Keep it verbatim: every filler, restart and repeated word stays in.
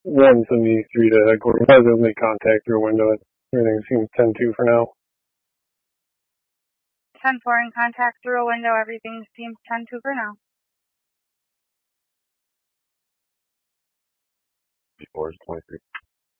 one seventy-three to headquarters. Positive make contact through a window. Everything seems ten two for now. ten four in contact through a window. Everything seems ten two for now. Before is twenty-three.